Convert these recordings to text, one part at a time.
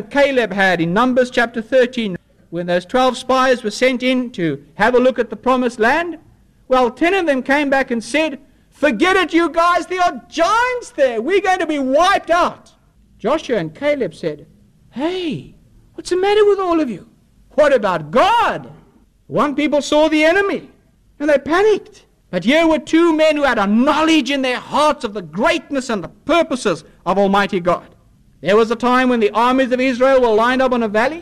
and Caleb had in Numbers chapter 13, when those 12 spies were sent in to have a look at the promised land. Well, 10 of them came back and said, "Forget it, you guys, there are giants there. We're going to be wiped out." Joshua and Caleb said, "Hey, what's the matter with all of you? What about God?" One people saw the enemy, and they panicked. But here were two men who had a knowledge in their hearts of the greatness and the purposes of Almighty God. There was a time when the armies of Israel were lined up on a valley,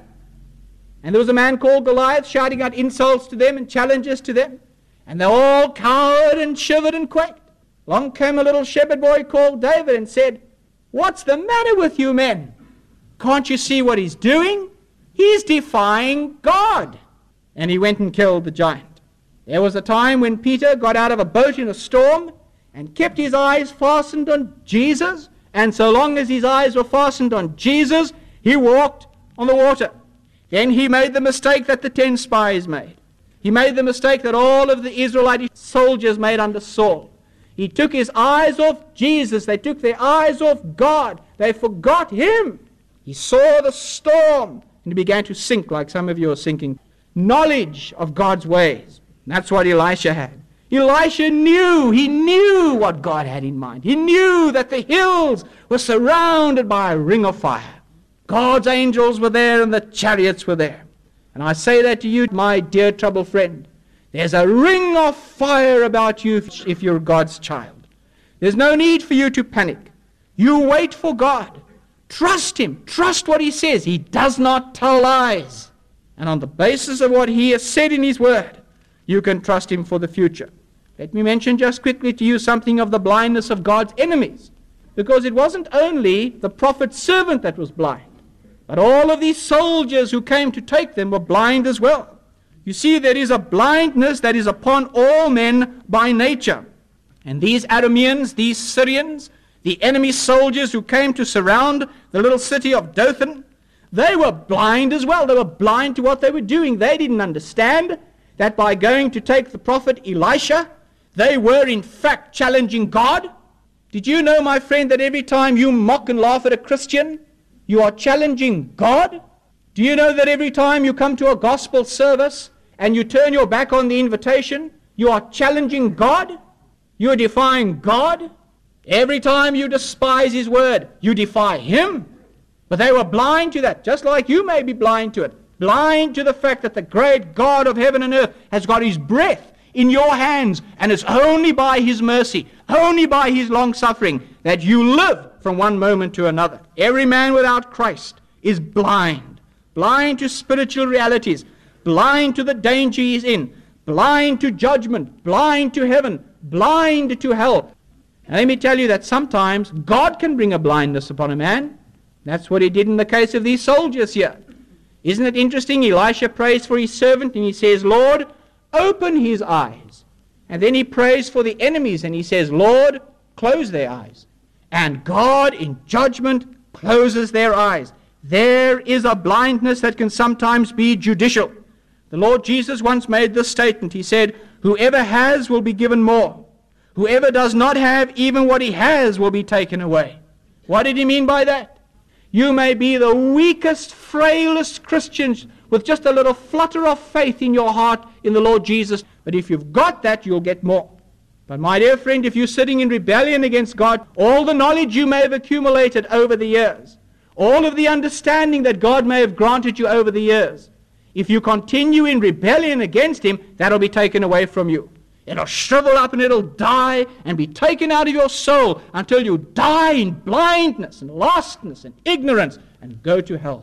and there was a man called Goliath shouting out insults to them and challenges to them, and they all cowered and shivered and quaked. Along came a little shepherd boy called David and said, "What's the matter with you men? Can't you see what he's doing? He's defying God." And he went and killed the giant. There was a time when Peter got out of a boat in a storm and kept his eyes fastened on Jesus, and so long as his eyes were fastened on Jesus, he walked on the water. Then he made the mistake that the 10 spies made. He made the mistake that all of the Israelite soldiers made under Saul. He took his eyes off Jesus. They took their eyes off God. They forgot him. He saw the storm and he began to sink like some of you are sinking. Knowledge of God's ways. That's what Elisha had. Elisha knew. He knew what God had in mind. He knew that the hills were surrounded by a ring of fire. God's angels were there and the chariots were there. And I say that to you, my dear troubled friend. There's a ring of fire about you if you're God's child. There's no need for you to panic. You wait for God. Trust him. Trust what he says. He does not tell lies. And on the basis of what he has said in his word, you can trust him for the future. Let me mention just quickly to you something of the blindness of God's enemies. Because it wasn't only the prophet's servant that was blind, but all of these soldiers who came to take them were blind as well. You see, there is a blindness that is upon all men by nature. And these Arameans, these Syrians, the enemy soldiers who came to surround the little city of Dothan, they were blind as well. They were blind to what they were doing. They didn't understand that by going to take the prophet Elisha, they were in fact challenging God. Did you know, my friend, that every time you mock and laugh at a Christian, you are challenging God? Do you know that every time you come to a gospel service and you turn your back on the invitation, you are challenging God? You are defying God? Every time you despise his word, you defy him. But they were blind to that, just like you may be blind to it. Blind to the fact that the great God of heaven and earth has got his breath in your hands, and it's only by his mercy, only by his long suffering, that you live from one moment to another. Every man without Christ is blind. Blind to spiritual realities, blind to the danger he's in, blind to judgment, blind to heaven, blind to hell. And let me tell you that sometimes God can bring a blindness upon a man. That's what he did in the case of these soldiers here. Isn't it interesting? Elisha prays for his servant and he says, "Lord, open his eyes." And then he prays for the enemies and he says, "Lord, close their eyes." And God in judgment closes their eyes. There is a blindness that can sometimes be judicial. The Lord Jesus once made this statement. He said, "Whoever has will be given more. Whoever does not have, even what he has will be taken away." What did he mean by that? You may be the weakest, frailest Christians with just a little flutter of faith in your heart in the Lord Jesus. But if you've got that, you'll get more. But my dear friend, if you're sitting in rebellion against God, all the knowledge you may have accumulated over the years, all of the understanding that God may have granted you over the years, if you continue in rebellion against him, that'll be taken away from you. It'll shrivel up and it'll die and be taken out of your soul until you die in blindness and lostness and ignorance and go to hell.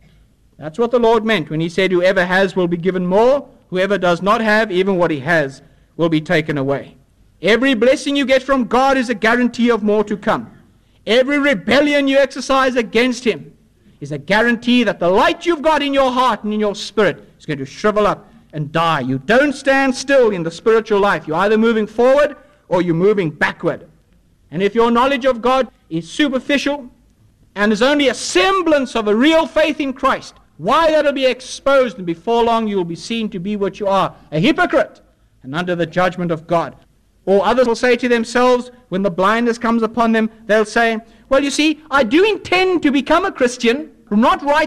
That's what the Lord meant when he said, "Whoever has will be given more. Whoever does not have, even what he has, will be taken away." Every blessing you get from God is a guarantee of more to come. Every rebellion you exercise against him is a guarantee that the light you've got in your heart and in your spirit is going to shrivel up and die. You don't stand still in the spiritual life. You're either moving forward or you're moving backward. And if your knowledge of God is superficial and is only a semblance of a real faith in Christ, why, that'll be exposed, and before long you'll be seen to be what you are, a hypocrite, and under the judgment of God. Or others will say to themselves, when the blindness comes upon them, they'll say, "Well, you see, I do intend to become a Christian, not right